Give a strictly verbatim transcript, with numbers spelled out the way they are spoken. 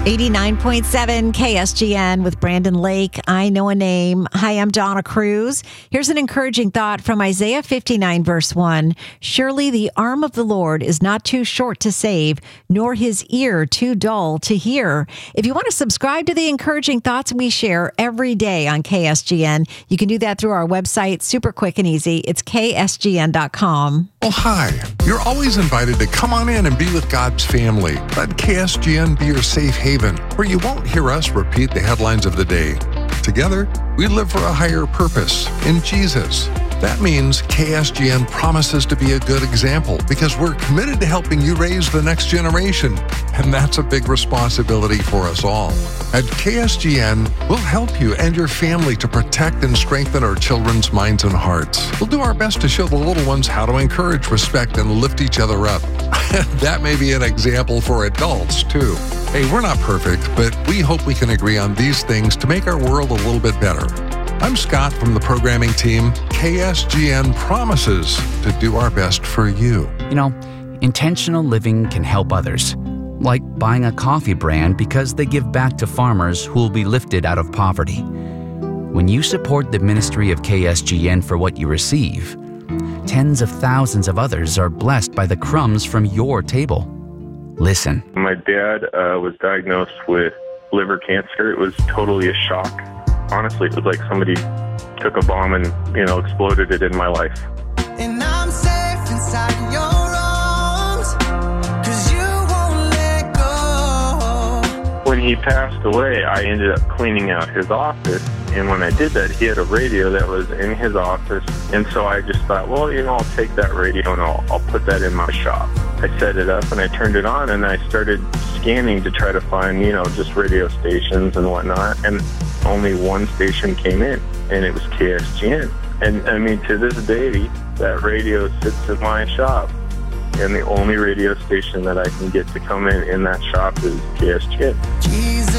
eighty-nine point seven K S G N with Brandon Lake. I know a name. Hi, I'm Donna Cruz. Here's an encouraging thought from Isaiah fifty-nine, verse one. Surely the arm of the Lord is not too short to save, nor his ear too dull to hear. If you want to subscribe to the encouraging thoughts we share every day on K S G N, you can do that through our website. Super quick and easy. It's K S G N dot com. Oh, hi. You're always invited to come on in and be with God's family. Let K S G N be your safe haven, where you won't hear us repeat the headlines of the day. Together, we live for a higher purpose in Jesus. That means K S G N promises to be a good example because we're committed to helping you raise the next generation, and that's a big responsibility for us all. At K S G N, we'll help you and your family to protect and strengthen our children's minds and hearts. We'll do our best to show the little ones how to encourage, respect, and lift each other up. That may be an example for adults, too. Hey, we're not perfect, but we hope we can agree on these things to make our world a little bit better. I'm Scott from the programming team. K S G N promises to do our best for you. You know, intentional living can help others, like buying a coffee brand because they give back to farmers who will be lifted out of poverty. When you support the ministry of K S G N for what you receive, tens of thousands of others are blessed by the crumbs from your table. Listen. My dad uh, was diagnosed with liver cancer. It was totally a shock. Honestly, it was like somebody took a bomb and, you know, exploded it in my life. And I'm safe inside your arms, 'cause you won't let go. When he passed away, I ended up cleaning out his office. And when I did that, he had a radio that was in his office. And so I just thought, well, you know, I'll take that radio and I'll, I'll put that in my shop. I set it up and I turned it on and I started scanning to try to find, you know, just radio stations and whatnot. And only one station came in, and it was K S G N. And I mean, to this day, that radio sits in my shop. And the only radio station that I can get to come in in that shop is K S G N. Jesus.